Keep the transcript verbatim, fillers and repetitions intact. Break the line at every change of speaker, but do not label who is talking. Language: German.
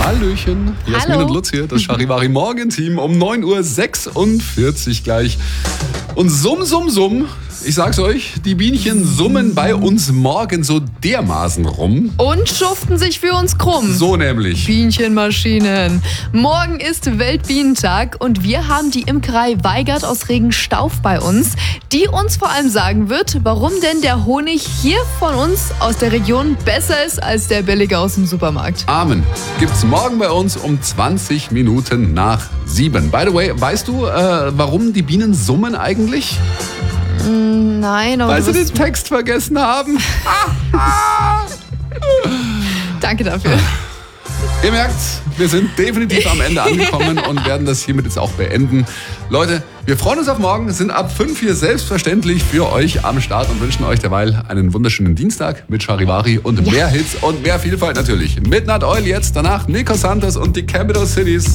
Hallöchen, Jasmin
Hallo.
und Lutz hier, das Charivari Morgenteam um neun Uhr sechsundvierzig gleich. Und summ, summ, summ, ich sag's euch, die Bienchen summen bei uns morgen so dermaßen rum.
Und schuften sich für uns krumm.
So nämlich.
Bienenmaschinen. Morgen ist Weltbienentag und wir haben die Imkerei Weigert aus Regenstauf bei uns, die uns vor allem sagen wird, warum denn der Honig hier von uns aus der Region besser ist als der billige aus dem Supermarkt.
Amen. Gibt's morgen bei uns um zwanzig Minuten nach sieben. By the way, weißt du, äh, warum die Bienen summen eigentlich?
Nein, aber
Weil
du
sie den
wirst-
Text vergessen haben.
Danke dafür.
Ihr merkt, wir sind definitiv am Ende angekommen und werden das hiermit jetzt auch beenden. Leute, wir freuen uns auf morgen, sind ab fünf hier selbstverständlich für euch am Start und wünschen euch derweil einen wunderschönen Dienstag mit Charivari und mehr Hits und mehr Vielfalt natürlich. Midnight Oil jetzt, danach Nico Santos und die Capital Cities.